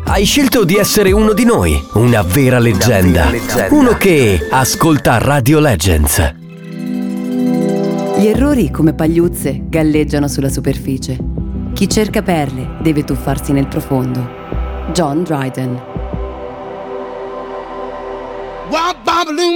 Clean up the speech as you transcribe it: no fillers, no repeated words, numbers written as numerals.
Hai scelto di essere uno di noi, una vera leggenda. Uno che ascolta Radio Legends. Gli errori, come pagliuzze, galleggiano sulla superficie. Chi cerca perle deve tuffarsi nel profondo. John Dryden.